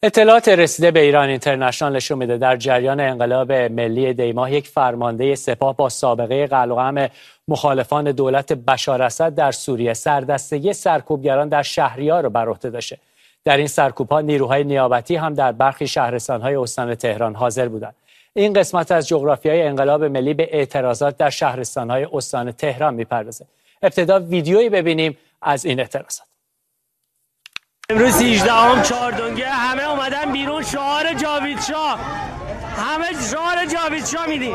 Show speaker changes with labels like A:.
A: اطلاعات رسیده به ایران اینترنشنال نشون میده در جریان انقلاب ملی دیماه یک فرمانده سپاه با سابقه قلقم مخالفان دولت بشار اسد در سوریه سردستگی سرکوبگران در شهریار رو بر عهده داشته. در این سرکوب‌ها نیروهای نیابتی هم در برخی شهرستان‌های استان تهران حاضر بودند. این قسمت از جغرافیای انقلاب ملی به اعتراضات در شهرستان‌های استان تهران می‌پردازه. ابتدا ویدیویی ببینیم از این اعتراضات.
B: امروز 18 چهاردونگه همه اومدن بیرون، شعار جاوید شاه، همه شعار جاوید شاه میدیم.